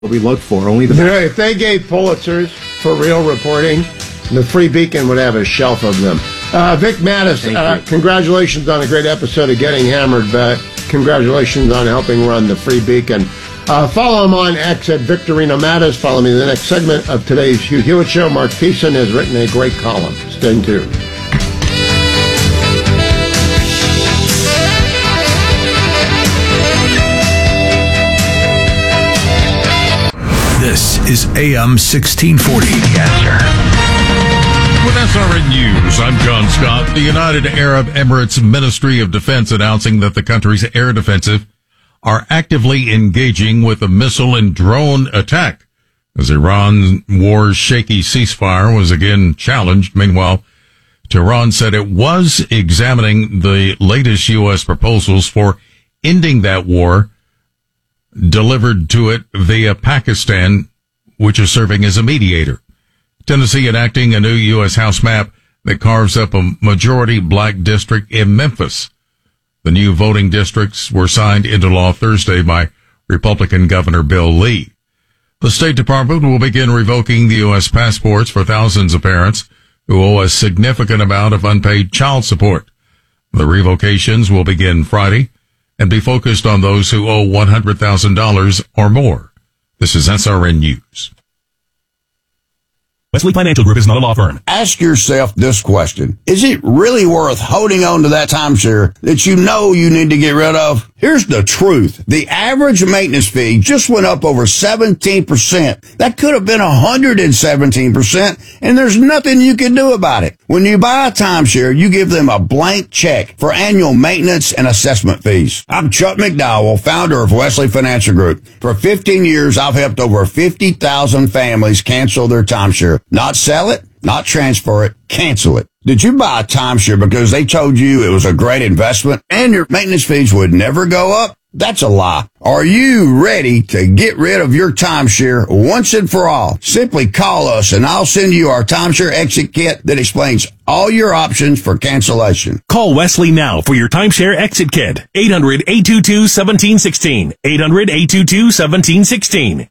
we look for. Only the best. If they gave Pulitzers for real reporting, the Free Beacon would have a shelf of them. Vic Mattis, congratulations on a great episode of Getting Hammered. Congratulations on helping run the Free Beacon. Follow him on X at Victorino Mattis. Follow me in the next segment of today's Hugh Hewitt Show. Mark Thiessen has written a great column. Stay tuned. This is AM 1640. The Answer. With SRN News, I'm John Scott. The United Arab Emirates Ministry of Defense announcing that the country's air defensive are actively engaging with a missile and drone attack as Iran war's shaky ceasefire was again challenged. Meanwhile, Tehran said it was examining the latest U.S. proposals for ending that war delivered to it via Pakistan, which is serving as a mediator. Tennessee enacting a new U.S. House map that carves up a majority black district in Memphis. The new voting districts were signed into law Thursday by Republican Governor Bill Lee. The State Department will begin revoking the U.S. passports for thousands of parents who owe a significant amount of unpaid child support. The revocations will begin Friday and be focused on those who owe $100,000 or more. This is SRN News. Wesley Financial Group is not a law firm. Ask yourself this question. Is it really worth holding on to that timeshare that you know you need to get rid of? Here's the truth. The average maintenance fee just went up over 17%. That could have been 117%, and there's nothing you can do about it. When you buy a timeshare, you give them a blank check for annual maintenance and assessment fees. I'm Chuck McDowell, founder of Wesley Financial Group. For 15 years, I've helped over 50,000 families cancel their timeshare. Not sell it, not transfer it, cancel it. Did you buy a timeshare because they told you it was a great investment and your maintenance fees would never go up? That's a lie. Are you ready to get rid of your timeshare once and for all? Simply call us and I'll send you our timeshare exit kit that explains all your options for cancellation. Call Wesley now for your timeshare exit kit. 800-822-1716. 800-822-1716.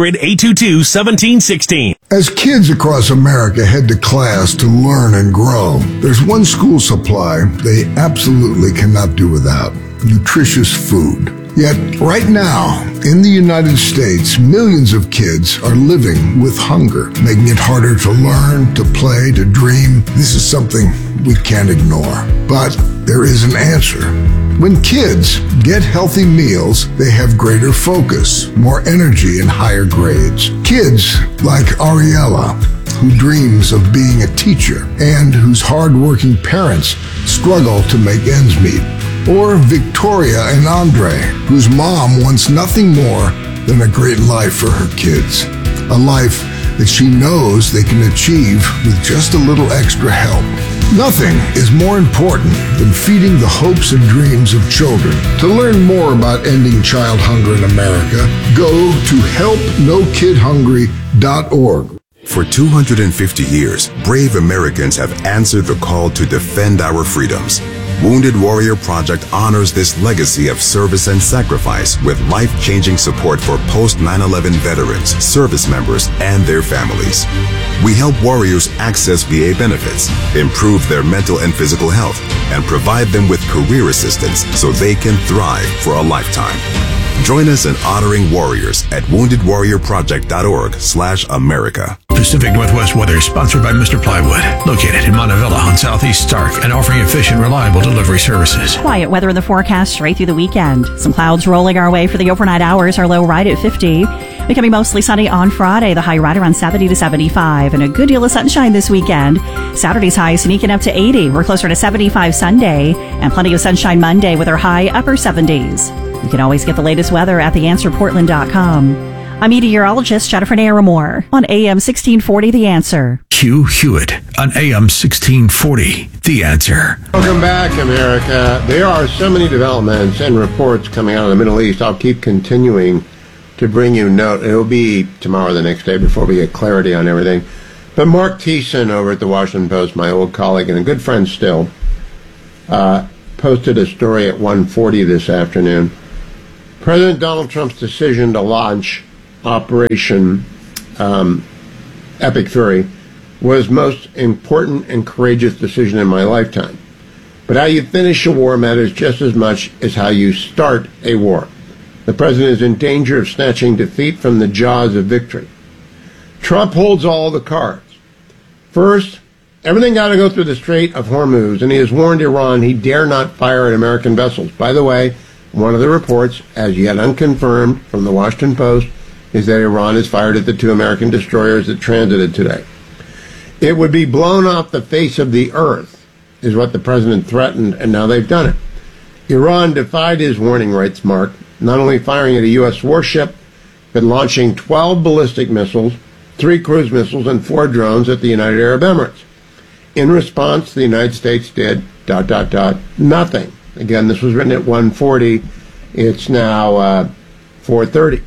800-822-1716. As kids across America head to class to learn and grow, there's one school supply they absolutely cannot do without: nutritious food. Yet, right now, in the United States, millions of kids are living with hunger, making it harder to learn, to play, to dream. This is something we can't ignore. But there is an answer. When kids get healthy meals, they have greater focus, more energy, and higher grades. Kids like Ariella, who dreams of being a teacher and whose hardworking parents struggle to make ends meet. Or Victoria and Andre, whose mom wants nothing more than a great life for her kids. A life that she knows they can achieve with just a little extra help. Nothing is more important than feeding the hopes and dreams of children. To learn more about ending child hunger in America, go to helpnokidhungry.org. For 250 years, brave Americans have answered the call to defend our freedoms. Wounded Warrior Project honors this legacy of service and sacrifice with life-changing support for post-9/11 veterans, service members, and their families. We help warriors access VA benefits, improve their mental and physical health, and provide them with career assistance so they can thrive for a lifetime. Join us in honoring warriors at woundedwarriorproject.org/America. Pacific Northwest weather sponsored by Mr. Plywood, located in Montevilla on Southeast Stark and offering efficient, reliable delivery services. Quiet weather in the forecast straight through the weekend. Some clouds rolling our way for the overnight hours. Our low right at 50. Becoming mostly sunny on Friday. The high right around 70 to 75. And a good deal of sunshine this weekend. Saturday's high sneaking up to 80. We're closer to 75 Sunday. And plenty of sunshine Monday with our high upper 70s. You can always get the latest weather at theanswerportland.com. I'm meteorologist Jennifer Naramore on AM 1640 The Answer. Hugh Hewitt on AM 1640 The Answer. Welcome back, America. There are so many developments and reports coming out of the Middle East. I'll keep continuing to bring you note. It'll be tomorrow or the next day before we get clarity on everything. But Mark Thiessen over at the Washington Post, my old colleague and a good friend still, posted a story at 1:40 this afternoon. President Donald Trump's decision to launch Operation Epic Fury was most important and courageous decision in my lifetime. But how you finish a war matters just as much as how you start a war. The president is in danger of snatching defeat from the jaws of victory. Trump holds all the cards. First, everything got to go through the Strait of Hormuz, and he has warned Iran he dare not fire at American vessels. By the way, one of the reports, as yet unconfirmed from the Washington Post, is that Iran has fired at the 2 American destroyers that transited today. It would be blown off the face of the earth, is what the president threatened, and now they've done it. Iran defied his warning, writes Mark, not only firing at a U.S. warship, but launching 12 ballistic missiles, 3 cruise missiles, and 4 drones at the United Arab Emirates. In response, the United States did ... nothing. Again, this was written at 1:40. It's now 4:30.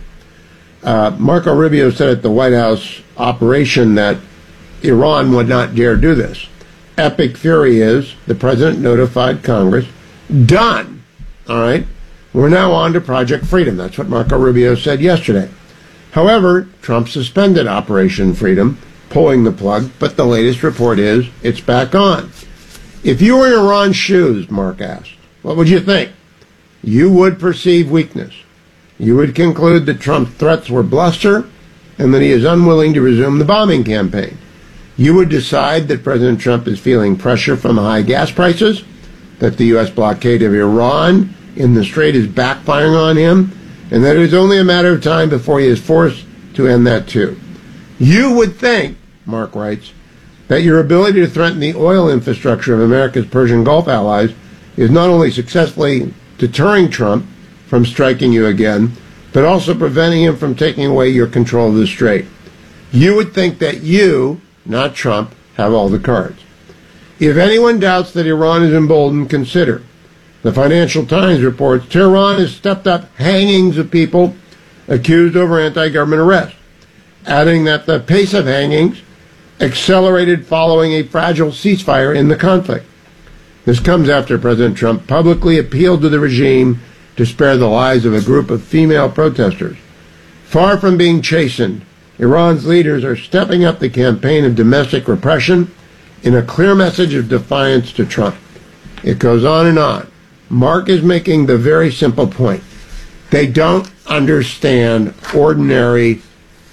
Marco Rubio said at the White House operation that Iran would not dare do this. Epic Fury is, the president notified Congress, done. All right? We're now on to Project Freedom. That's what Marco Rubio said yesterday. However, Trump suspended Operation Freedom, pulling the plug, but the latest report is it's back on. If you were in Iran's shoes, Mark asked, what would you think? You would perceive weakness. You would conclude that Trump's threats were bluster and that he is unwilling to resume the bombing campaign. You would decide that President Trump is feeling pressure from high gas prices, that the U.S. blockade of Iran in the Strait is backfiring on him, and that it is only a matter of time before he is forced to end that too. You would think, Mark writes, that your ability to threaten the oil infrastructure of America's Persian Gulf allies is not only successfully deterring Trump from striking you again, but also preventing him from taking away your control of the Strait. You would think that you, not Trump, have all the cards. If anyone doubts that Iran is emboldened, consider. The Financial Times reports Tehran has stepped up hangings of people accused over anti-government arrest, adding that the pace of hangings accelerated following a fragile ceasefire in the conflict. This comes after President Trump publicly appealed to the regime to spare the lives of a group of female protesters. Far from being chastened, Iran's leaders are stepping up the campaign of domestic repression in a clear message of defiance to Trump. It goes on and on. Mark is making the very simple point. They don't understand ordinary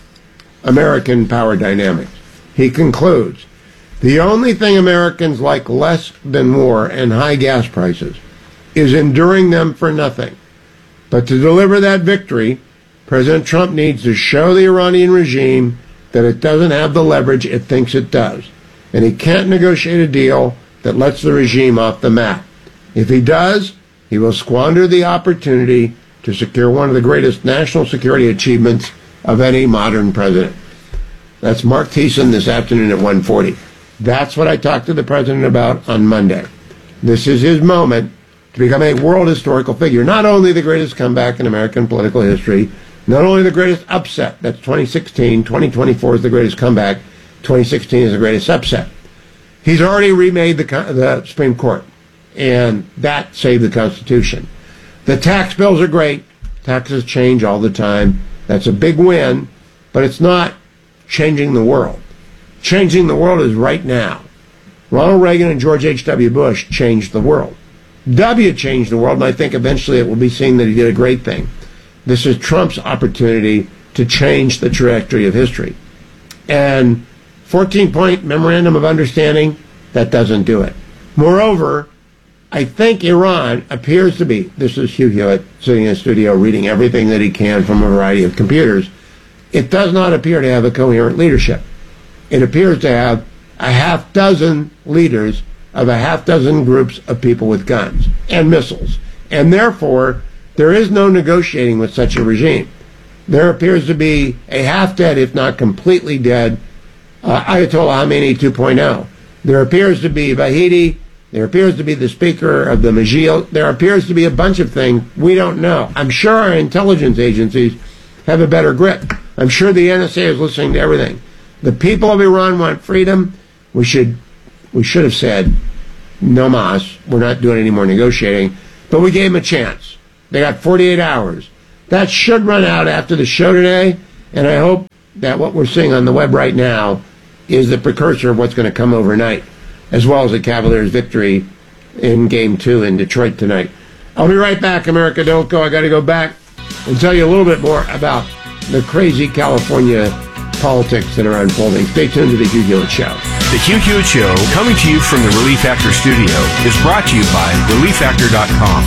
American power dynamics. He concludes, the only thing Americans like less than war and high gas prices is enduring them for nothing. But to deliver that victory, President Trump needs to show the Iranian regime that it doesn't have the leverage it thinks it does. And he can't negotiate a deal that lets the regime off the map. If he does, he will squander the opportunity to secure one of the greatest national security achievements of any modern president. That's Mark Thiessen this afternoon at 1:40. That's what I talked to the president about on Monday. This is his moment to become a world historical figure. Not only the greatest comeback in American political history, not only the greatest upset, that's 2016, 2024 is the greatest comeback, 2016 is the greatest upset. He's already remade the Supreme Court, and that saved the Constitution. The tax bills are great. Taxes change all the time. That's a big win, but it's not changing the world. Changing the world is right now. Ronald Reagan and George H.W. Bush changed the world. W changed the world, and I think eventually it will be seen that he did a great thing. This is Trump's opportunity to change the trajectory of history. And 14-point memorandum of understanding, that doesn't do it. Moreover, I think Iran appears to be, this is Hugh Hewitt sitting in a studio reading everything that he can from a variety of computers, it does not appear to have a coherent leadership. It appears to have a half dozen leaders of a half dozen groups of people with guns and missiles. And therefore, there is no negotiating with such a regime. There appears to be a half-dead, if not completely dead, Ayatollah Khamenei 2.0. There appears to be Vahidi. There appears to be the speaker of the Majil. There appears to be a bunch of things we don't know. I'm sure our intelligence agencies have a better grip. I'm sure the NSA is listening to everything. The people of Iran want freedom. We should have said, no mas, we're not doing any more negotiating. But we gave them a chance. They got 48 hours. That should run out after the show today. And I hope that what we're seeing on the web right now is the precursor of what's going to come overnight, as well as the Cavaliers' victory in Game 2 in Detroit tonight. I'll be right back, America Don't Go. I got to go back and tell you a little bit more about the crazy California politics that are unfolding. Stay tuned to The Hugh Hewitt Show. The Hugh Hewitt Show, coming to you from the Relief Factor studio, is brought to you by ReliefFactor.com.